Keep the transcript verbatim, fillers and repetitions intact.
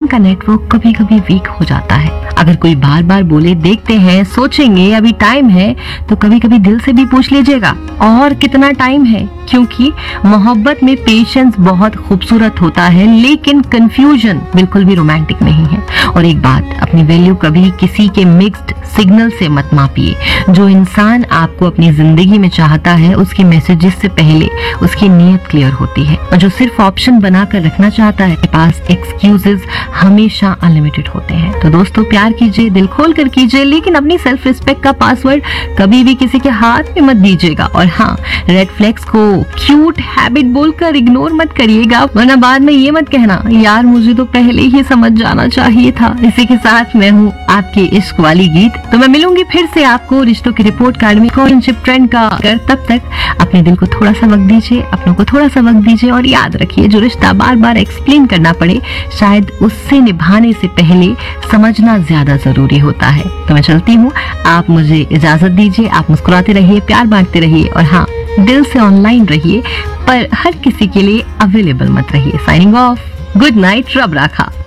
का नेटवर्क कभी कभी वीक हो जाता है। अगर कोई बार बार बोले देखते हैं, सोचेंगे, अभी टाइम है, तो कभी कभी दिल से भी पूछ लीजिएगा और कितना टाइम है, क्योंकि मोहब्बत में पेशेंस बहुत खूबसूरत होता है, लेकिन कंफ्यूजन बिल्कुल भी रोमांटिक नहीं है। और एक बात, अपनी वैल्यू कभी किसी के मिक्स्ड सिग्नल से मत मापिए। जो इंसान आपको अपनी जिंदगी में चाहता है, उसके मैसेजेस से पहले उसकी नीयत क्लियर होती है, और जो सिर्फ ऑप्शन बनाकर रखना चाहता है, पास एक्सक्यूजेस हमेशा अनलिमिटेड होते हैं। तो दोस्तों, प्यार कीजिए, दिल खोल कर कीजिए, लेकिन अपनी सेल्फ रिस्पेक्ट का पासवर्ड कभी भी किसी के हाथ में मत दीजिएगा। और हाँ, रेड फ्लैग्स को क्यूट हैबिट बोलकर इग्नोर मत करिएगा, वरना बाद में ये मत कहना यार मुझे तो पहले ही समझ जाना चाहिए था। इसी के साथ मैं हूँ आपके इश्क वाली गीत। तो मैं मिलूंगी फिर से आपको रिश्तों के रिपोर्ट कार्ड में रिलेशनशिप ट्रेंड का। तब तक अपने दिल को थोड़ा सा वक्त दीजिए, अपनों को थोड़ा सा वक्त दीजिए, और याद रखिए, जो रिश्ता बार बार एक्सप्लेन करना पड़े, शायद उससे निभाने से पहले समझना ज्यादा जरूरी होता है। तो मैं चलती हूँ, आप मुझे इजाजत दीजिए। आप मुस्कुराते रहिए, प्यार बांटते रहिए, और हाँ, दिल से ऑनलाइन रहिए, पर हर किसी के लिए अवेलेबल मत रहिए। साइनिंग ऑफ, गुड नाइट, रब राखा।